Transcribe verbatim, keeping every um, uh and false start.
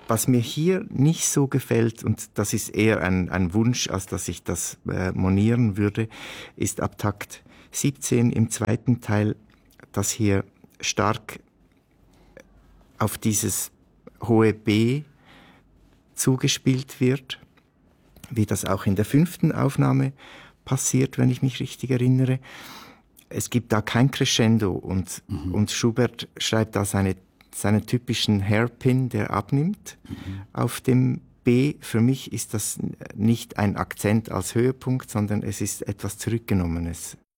Was mir hier nicht so gefällt, und das ist eher ein, ein Wunsch, als dass ich das äh, monieren würde, ist ab Takt siebzehn im zweiten Teil, dass hier stark auf dieses hohe B zugespielt wird, wie das auch in der fünften Aufnahme passiert, wenn ich mich richtig erinnere. Es gibt da kein Crescendo und, mhm. und Schubert schreibt da seine, seinen typischen Hairpin, der abnimmt mhm. auf dem B. Für mich ist das nicht ein Akzent als Höhepunkt, sondern es ist etwas Zurückgenommenes.